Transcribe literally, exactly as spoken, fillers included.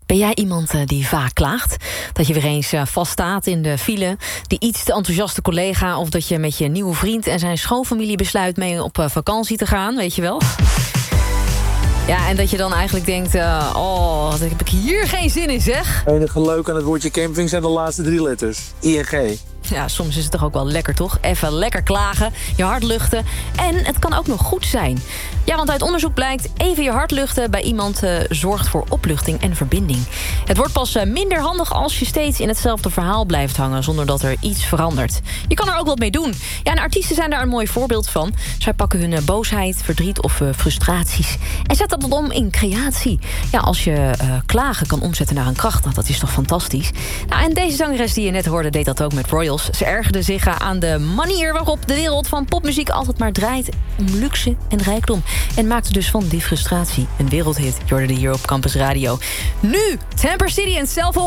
Ben jij iemand uh, die vaak klaagt? Dat je weer eens uh, vaststaat in de file, die iets te enthousiaste collega, of dat je met je nieuwe vriend en zijn schoonfamilie besluit mee op uh, vakantie te gaan, weet je wel? Ja, en dat je dan eigenlijk denkt, uh, oh, wat heb ik hier geen zin in, zeg. Het enige leuk aan het woordje camping zijn de laatste drie letters. I N G. Ja, soms is het toch ook wel lekker, toch? Even lekker klagen, je hart luchten. En het kan ook nog goed zijn. Ja, want uit onderzoek blijkt, even je hart luchten bij iemand uh, zorgt voor opluchting en verbinding. Het wordt pas uh, minder handig als je steeds in hetzelfde verhaal blijft hangen, zonder dat er iets verandert. Je kan er ook wat mee doen. Ja, en artiesten zijn daar een mooi voorbeeld van. Zij pakken hun uh, boosheid, verdriet of uh, frustraties en zetten dat om in creatie. Ja, als je uh, klagen kan omzetten naar een kracht, nou, dat is toch fantastisch. Nou, en deze zangeres die je net hoorde, deed dat ook met Royals. Ze ergerde zich aan de manier waarop de wereld van popmuziek altijd maar draait om luxe en rijkdom. En maakte dus van die frustratie een wereldhit. Je hoorde die hier op Campus Radio. Nu, Temper City en Self